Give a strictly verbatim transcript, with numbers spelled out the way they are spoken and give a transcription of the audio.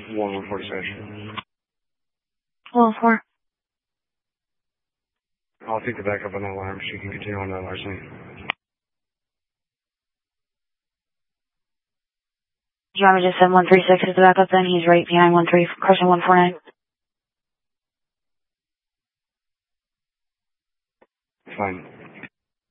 one one forty-six. one four. I'll take the backup on that alarm. She can continue on that larceny. Do you want me to send one three six as the backup then? He's right behind one three, crushing one four nine. Fine.